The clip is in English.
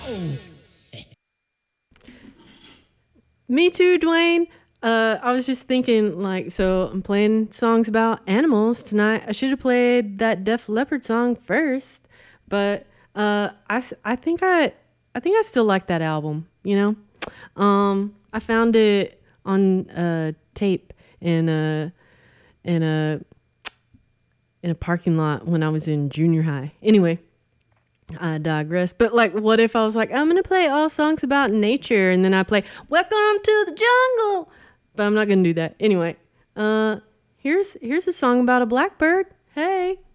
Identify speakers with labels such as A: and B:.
A: Me too, Dwayne. I was just thinking, like, so I'm playing songs about animals tonight. I should have played that Def Leppard song first, but I think I still like that album. You know, I found it on tape in in a in a parking lot when I was in junior high. Anyway, I digress. But like, what if I was like, I'm gonna play all songs about nature, and then I play "Welcome to the Jungle," but I'm not gonna do that. Anyway, here's a song about a blackbird. Hey.